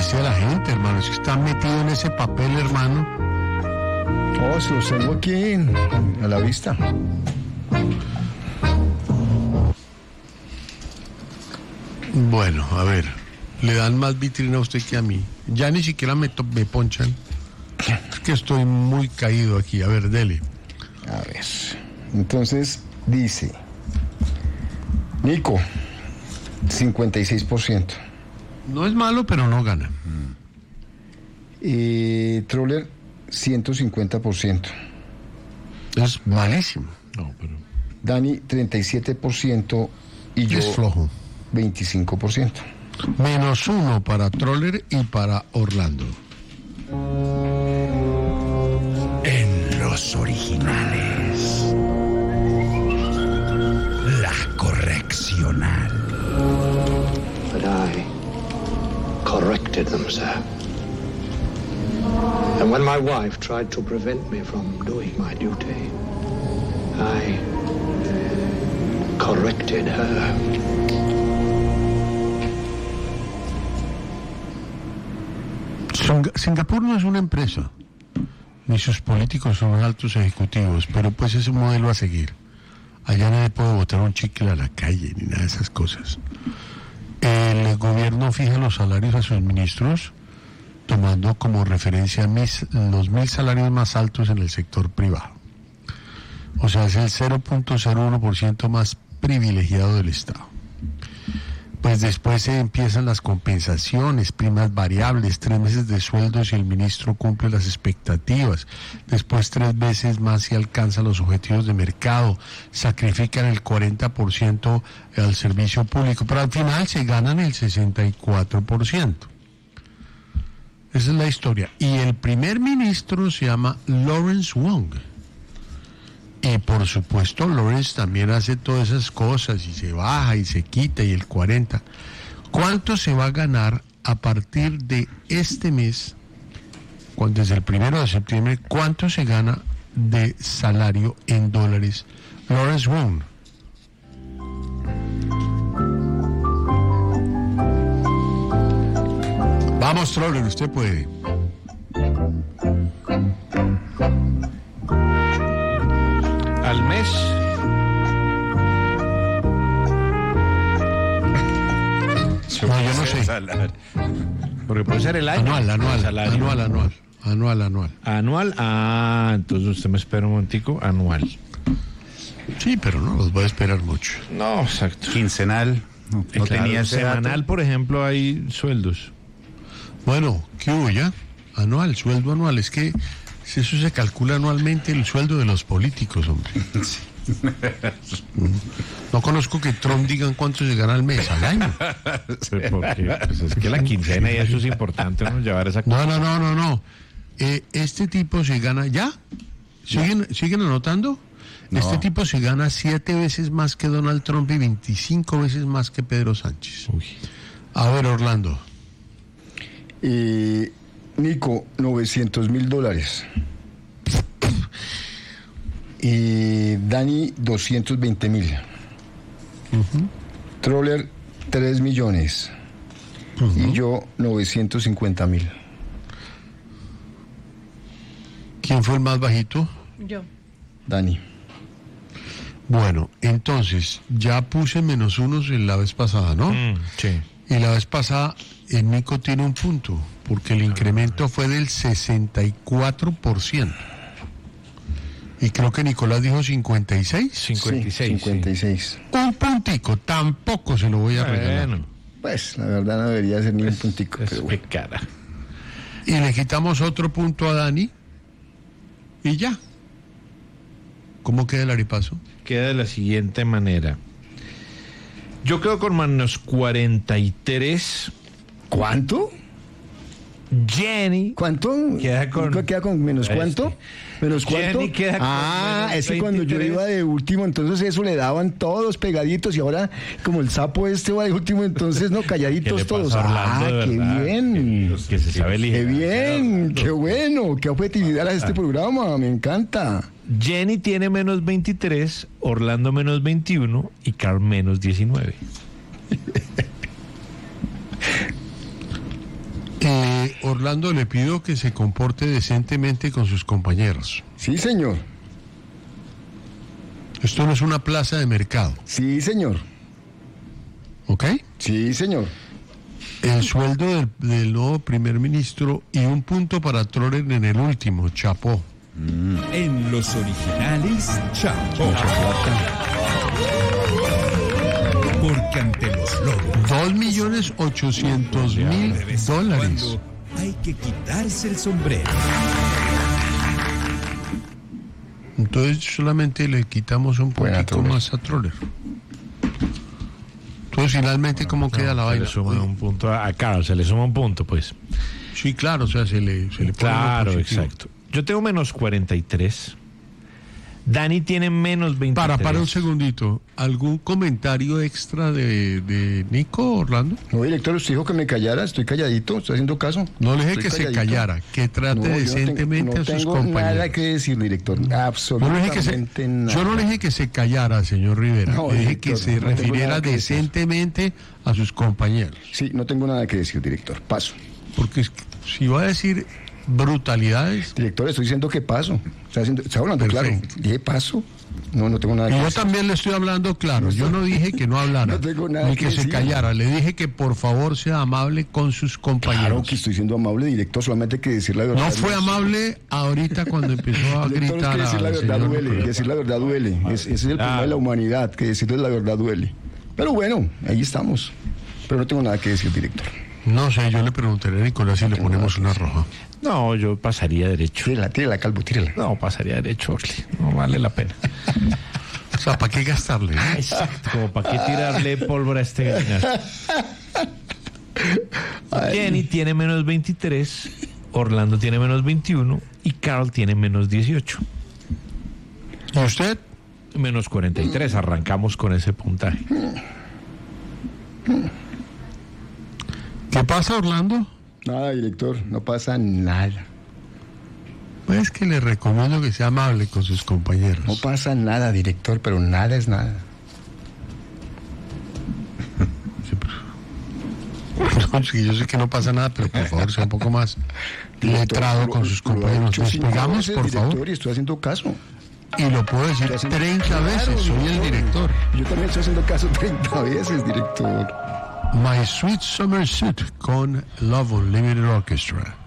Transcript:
moleste a la gente, hermano. Es que están metidos en ese papel, hermano. Oh, se los tengo aquí a la vista. Bueno, a ver, le dan más vitrina a usted que a mí. Ya ni siquiera me ponchan. Es que estoy muy caído aquí. A ver, dele. A ver, entonces dice Nico, 56%. No es malo, pero no gana. Troller, 150%. Es malísimo. No, pero... Dani, 37%. Y yo, es flojo. 25%. -1 para Troller y para Orlando. En los originales, la correccional. But I corrected them, sir. And when my wife tried to prevent me from doing my duty, I corrected her. Singapur no es una empresa, ni sus políticos son altos ejecutivos, pero pues es un modelo a seguir. Allá nadie puede botar un chicle a la calle, ni nada de esas cosas. El gobierno fija los salarios a sus ministros, tomando como referencia los 1.000 salarios más altos en el sector privado. O sea, es el 0.01% más privilegiado del Estado. Pues después se empiezan las compensaciones, primas variables, 3 meses de sueldo si el ministro cumple las expectativas, después 3 veces más si alcanza los objetivos de mercado, sacrifican el 40% al servicio público, pero al final se ganan el 64%. Esa es la historia. Y el primer ministro se llama Lawrence Wong. Y por supuesto Lawrence también hace todas esas cosas y se baja y se quita y el 40. ¿Cuánto se va a ganar a partir de este mes, desde el 1 de septiembre, cuánto se gana de salario en dólares Lawrence Wong? Vamos, Troller, usted puede. Al mes. No, yo no sé. Porque puede ser el año. Anual. Anual, entonces usted me espera un momentico, anual. Sí, pero no los voy a esperar mucho. No, exacto. Quincenal. No Claro, tenía ese semanal, dato. por ejemplo, hay sueldos. Bueno, ¿qué hubo ya? Anual, sueldo anual. Es que si eso se calcula anualmente, el sueldo de los políticos, hombre. No conozco que Trump digan cuánto se gana al mes, al año. Porque pues es que la quincena y eso es importante, ¿no? Llevar esa cosa. No. Este tipo se gana, ¿ya? ¿Siguen anotando? No. Este tipo se gana 7 veces más que Donald Trump y 25 veces más que Pedro Sánchez. Uy. A ver, Orlando. Nico, $900,000. Y Dani, 220,000. Troller, 3 millones. Y yo, 950,000. ¿Quién fue el más bajito? Yo. Dani. Bueno, entonces, ya puse -1 en la vez pasada, ¿no? Sí. Y la vez pasada, el Nico tiene un punto, porque el incremento fue del 64%. Y creo que Nicolás dijo 56. 56. Sí, 56. Un puntico, tampoco se lo voy a regalar. Bueno, Pues, la verdad no debería ser ni un puntico, es pero que bueno. cara. Y le quitamos otro punto a Dani. Y ya. ¿Cómo queda el arepaso? Queda de la siguiente manera. Yo quedo con -43. ¿Cuánto? Jenny ¿Cuánto? Queda con- ¿Nico queda con menos cuánto? ¿Menos cuánto? Jenny queda con menos es que cuando yo 23. iba de último, entonces eso le daban todos pegaditos y ahora como el sapo este va de último, entonces no, ¿Qué calladitos le todos. pasa a Orlando, de Qué verdad? bien. Que se sabe Qué ligerar. bien, qué bueno, qué objetividad a este programa, me encanta. Jenny tiene -23, Orlando -21 y Carl -19. Orlando, le pido que se comporte decentemente con sus compañeros. Sí, señor. Esto no es una plaza de mercado, Sí, señor. ¿ok? Sí, señor. El sueldo del nuevo primer ministro y un punto para Troller en el último, chapó. En los originales, chapó. Porque ante los lobos, $2.800.000. cuando hay que quitarse el sombrero. Entonces solamente le quitamos un Buena, poquito Troller. más a Troller. Entonces finalmente, ¿cómo queda la Se vaina? le suma un punto a Carl, se le suma un punto, pues. Sí, claro, o sea, se le pone Claro, lo positivo. exacto. Yo tengo menos 43. Dani tiene menos 23. Para un segundito, ¿algún comentario extra de Nico, Orlando? No, director, usted dijo que me callara, estoy calladito, estoy haciendo caso. No le dije Estoy que se calladito. callara, que trate No, yo no decentemente tengo, a sus no tengo compañeros. nada que decir, director, Yo no, absolutamente nada. yo no le dije que se callara, señor Rivera. No, le dije director, que se no tengo refiriera nada que decir. decentemente a sus compañeros. Sí, no tengo nada que decir, director, paso. Porque si va a decir brutalidades, Director, estoy diciendo que paso. Está hablando claro. Perfecto. Dije paso. No tengo nada y que yo decir. también le estoy hablando claro. Yo no dije que no hablara, No tengo nada ni que que se decir. callara. Le dije que por favor sea amable con sus compañeros. Claro que estoy siendo amable, director, solamente hay que decir la verdad. No fue amable ahorita cuando empezó a Director, es gritar que decir la al verdad señor duele, Nicolás. decir la verdad duele. Ese es el problema de la humanidad, que decirle la verdad duele. Pero bueno, ahí estamos. Pero no tengo nada que decir, director. No sé, yo le preguntaré a Nicolás si le ponemos una roja. No, yo pasaría derecho. Tírela, Calvo, tírela. No, pasaría derecho, Orly. No vale la pena. O sea, ¿para qué gastarle? Exacto, como para qué tirarle pólvora a este gallinazo. Jenny tiene menos 23, Orlando tiene menos 21 y Carl tiene menos 18. ¿Y usted? Menos 43, arrancamos con ese puntaje. ¿Qué pasa, Orlando? Nada, director, no pasa nada. Pues que le recomiendo que sea amable con sus compañeros. No pasa nada, director, pero nada es nada. No, sí, yo sé que no pasa nada, pero por favor sea un poco más letrado con sus compañeros. Lo he hecho 5 Despegamos, veces, por director, favor. y estoy haciendo caso. Y lo puedo decir 30 veces, soy el director. Yo también estoy haciendo caso 30 veces, director. My Sweet Summer Suit con Love Unlimited Orchestra.